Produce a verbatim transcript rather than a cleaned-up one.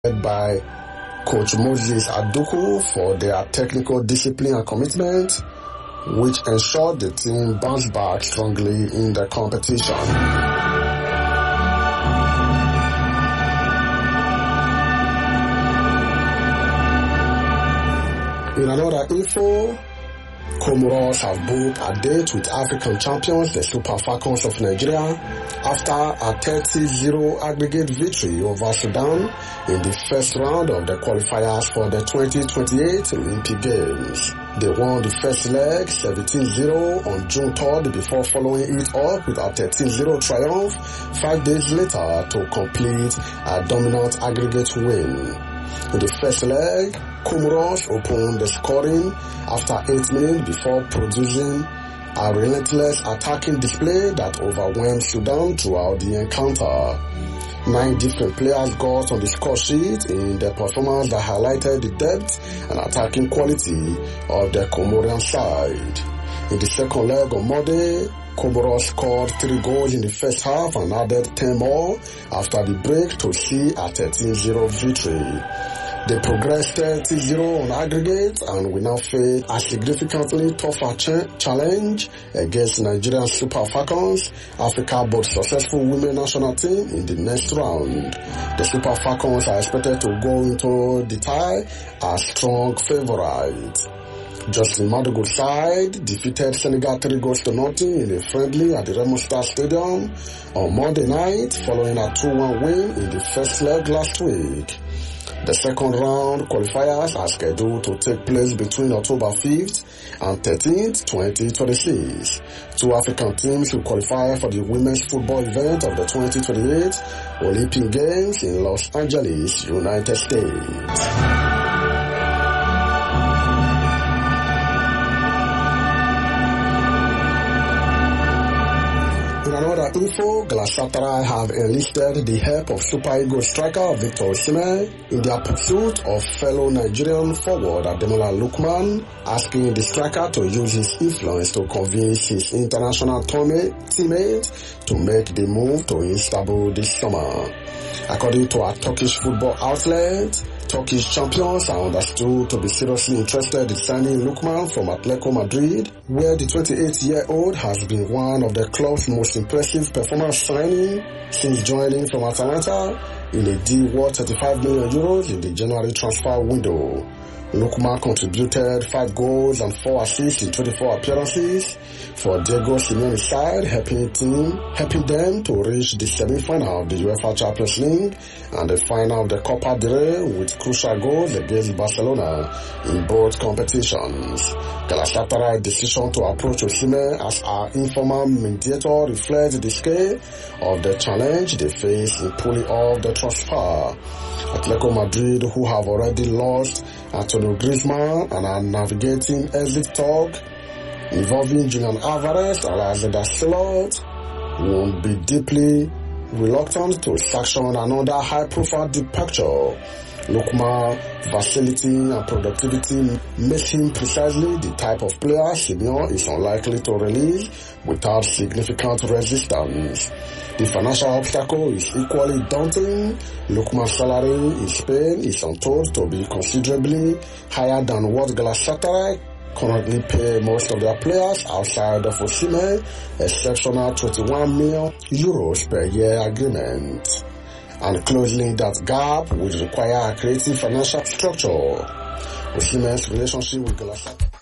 led by Coach Moses Aduku for their technical discipline and commitment, which ensured the team bounced back strongly in the competition. In another info, Comoros have booked a date with African champions, the Super Falcons of Nigeria, after a thirty zero aggregate victory over Sudan in the first round of the qualifiers for the twenty twenty-eight Olympic Games. They won the first leg seventeen zero on June third before following it up with a thirteen zero triumph five days later to complete a dominant aggregate win. In the first leg, Comoros opened the scoring after eight minutes before producing a relentless attacking display that overwhelmed Sudan throughout the encounter. Nine different players got on the score sheet in the performance that highlighted the depth and attacking quality of the Comorian side. In the second leg on Monday, Comoros scored three goals in the first half and added ten more after the break to see a thirteen zero victory. They progressed thirty zero on aggregate and will now face a significantly tougher ch- challenge against Nigerian Super Falcons, Africa's most successful women national team, in the next round. The Super Falcons are expected to go into the tie as strong favourites. Justin Madugu's side defeated Senegal three goals to nothing in a friendly at the Remo Star Stadium on Monday night following a two one win in the first leg last week. The second round qualifiers are scheduled to take place between October fifth and thirteenth, twenty twenty-six. Two African teams will qualify for the women's football event of the twenty twenty-eight Olympic Games in Los Angeles, United States. Another info, Galatasaray have enlisted the help of Super Eagles striker Victor Osimhen in their pursuit of fellow Nigerian forward Ademola Lookman, asking the striker to use his influence to convince his international teammate to make the move to Istanbul this summer. According to a Turkish football outlet, Turkish champions are understood to be seriously interested in signing Lookman from Atletico Madrid, where the twenty-eight-year-old has been one of the club's most impressive performance signings since joining from Atalanta in a deal worth thirty-five million euros in the January transfer window. Lookman contributed five goals and four assists in twenty-four appearances for Diego Simeone's side, helping team, helping them to reach the semi-final of the UEFA Champions League and the final of the Copa del Rey with crucial goals against Barcelona in both competitions. Galatasaray's decision to approach Osimhen as our informal mediator reflects the scale of the challenge they face in pulling off the transfer. Atletico Madrid, who have already lost Antonio Griezmann and are navigating exit talk involving Julian Alvarez and Alexander Sørloth, won't be deeply reluctant to sanction another high-profile departure. Lookman's versatility and productivity makes him precisely the type of player Simeone is unlikely to release without significant resistance. The financial obstacle is equally daunting. Lookman's salary in Spain is untold to be considerably higher than what Galatasaray currently pay most of their players outside of Osimhen's exceptional twenty-one million euros per year agreement. And closing that gap would require a creative financial structure. Osimhen's relationship with Galatasaray